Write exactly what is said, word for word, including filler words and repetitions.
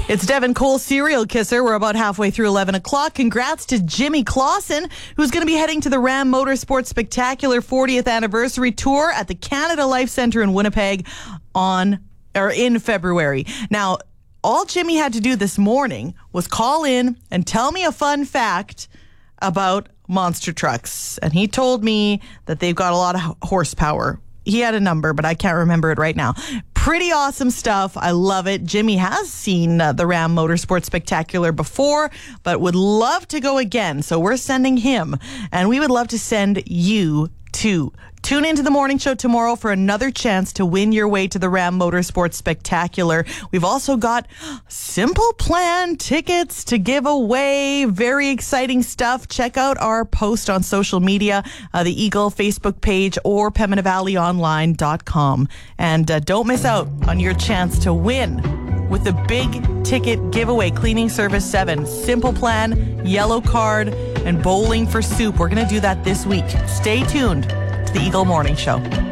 It's Devin Cole, Serial Kisser. We're about halfway through eleven o'clock. Congrats to Jimmy Clausen, who's going to be heading to the Ram Motorsports Spectacular fortieth Anniversary Tour at the Canada Life Centre in Winnipeg on or in February. Now, all Jimmy had to do this morning was call in and tell me a fun fact about monster trucks. And he told me that they've got a lot of horsepower. He had a number, but I can't remember it right now. Pretty awesome stuff. I love it. Jimmy has seen uh, the Ram Motorsports Spectacular before, but would love to go again. So we're sending him, and we would love to send you too. Tune into the morning show tomorrow for another chance to win your way to the Ram Motorsports Spectacular. We've also got Simple Plan tickets to give away. Very exciting stuff. Check out our post on social media, uh, the Eagle Facebook page or Pembina Valley Online dot com. And uh, don't miss out on your chance to win with the big ticket giveaway. Cleaning Service seven, Simple Plan, Yellow Card, and Bowling for Soup. We're going to do that this week. Stay tuned to the Eagle Morning Show.